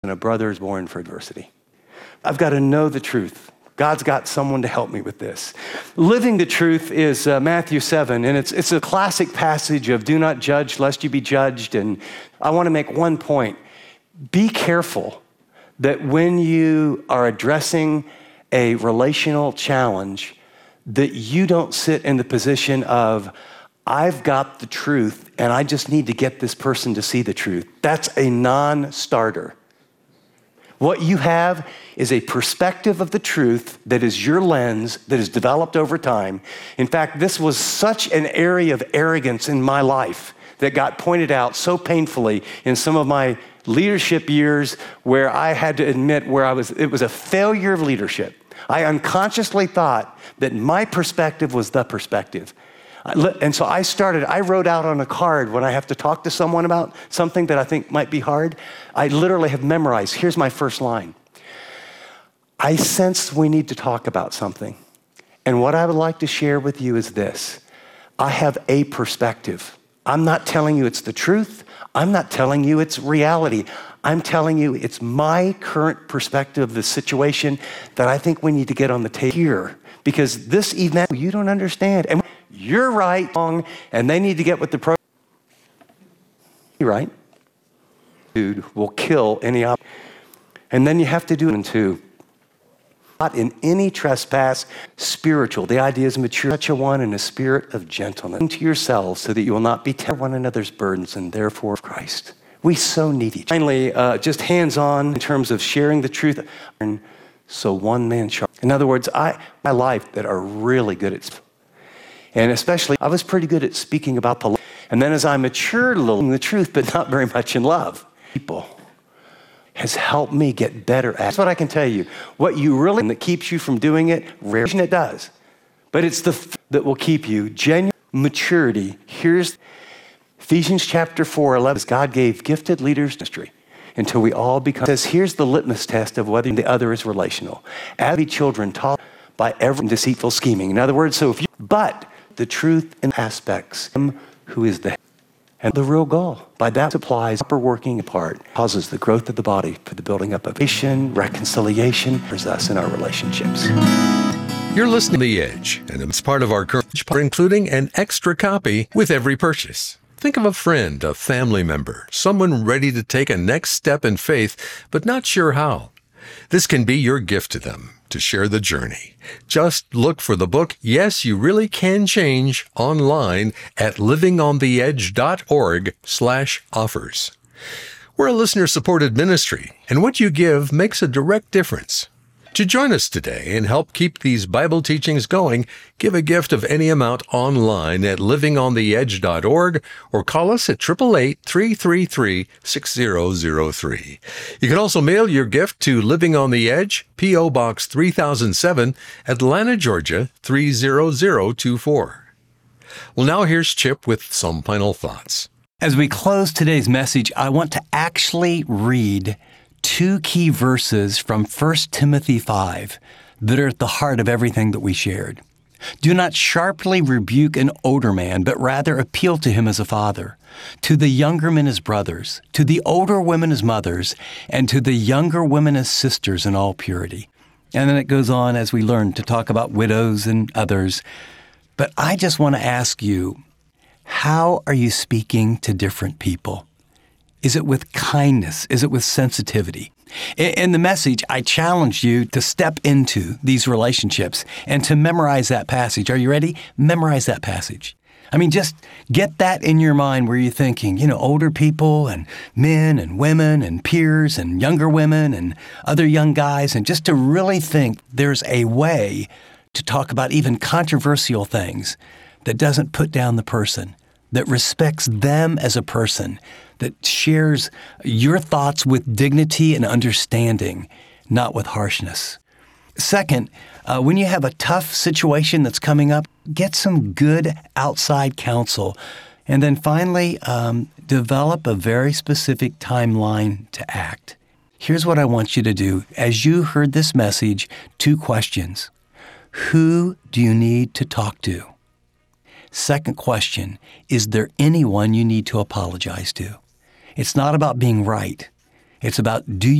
and a brother is born for adversity. I've got to know the truth. God's got someone to help me with this. Living the truth is Matthew 7, and it's a classic passage of do not judge lest you be judged. And I want to make one point. Be careful that when you are addressing a relational challenge, that you don't sit in the position of, I've got the truth and I just need to get this person to see the truth. That's a non-starter. What you have is a perspective of the truth that is your lens that is developed over time. In fact, this was such an area of arrogance in my life that got pointed out so painfully in some of my leadership years where I had to admit it was a failure of leadership. I unconsciously thought that my perspective was the perspective. And so I wrote out on a card when I have to talk to someone about something that I think might be hard. I literally have memorized. Here's my first line. I sense we need to talk about something. And what I would like to share with you is this. I have a perspective. I'm not telling you it's the truth. I'm not telling you it's reality. I'm telling you it's my current perspective of the situation that I think we need to get on the table here. Because this event, you don't understand. And you're right, wrong, and they need to get with the program. Right? Dude will kill any option. And then you have to do it too. Not in any trespass, spiritual. The idea is mature, such a one in a spirit of gentleness. To yourselves so that you will not be one another's burdens and therefore of Christ. We so need each other. Finally, just hands-on in terms of sharing the truth. So one man sharp. In other words, my life that are really good at, and especially I was pretty good at speaking about the, and then as I matured a little in the truth, but not very much in love, people has helped me get better at. That's what I can tell you. What you really, that keeps you from doing it, rarely it does. But it's that will keep you genuine maturity. Here's Ephesians chapter 4:11. God gave gifted leaders ministry until we all become. It says, here's the litmus test of whether the other is relational. As be children taught by every deceitful scheming. In other words, but the truth in aspects, him who is the head. And the real goal, by that supplies upper working apart, causes the growth of the body for the building up of nation, reconciliation, for us in our relationships. You're listening to The Edge, and it's part of our current, including an extra copy with every purchase. Think of a friend, a family member, someone ready to take a next step in faith, but not sure how. This can be your gift to them, to share the journey. Just look for the book, Yes, You Really Can Change, online at livingontheedge.org/offers. We're a listener-supported ministry, and what you give makes a direct difference. To join us today and help keep these Bible teachings going, give a gift of any amount online at livingontheedge.org or call us at 888-333-6003. You can also mail your gift to Living on the Edge, P.O. Box 3007, Atlanta, Georgia 30024. Well, now here's Chip with some final thoughts. As we close today's message, I want to actually read two key verses from 1 Timothy 5 that are at the heart of everything that we shared. Do not sharply rebuke an older man, but rather appeal to him as a father, to the younger men as brothers, to the older women as mothers, and to the younger women as sisters in all purity. And then it goes on as we learn to talk about widows and others. But I just want to ask you, how are you speaking to different people? Is it with kindness? Is it with sensitivity? In the message, I challenged you to step into these relationships and to memorize that passage. Are you ready? Memorize that passage. I mean, just get that in your mind where you're thinking, older people and men and women and peers and younger women and other young guys, and just to really think there's a way to talk about even controversial things that doesn't put down the person, that respects them as a person, that shares your thoughts with dignity and understanding, not with harshness. Second, when you have a tough situation that's coming up, get some good outside counsel. And then finally, develop a very specific timeline to act. Here's what I want you to do. As you heard this message, 2 questions. Who do you need to talk to? Second question, is there anyone you need to apologize to? It's not about being right. It's about, do you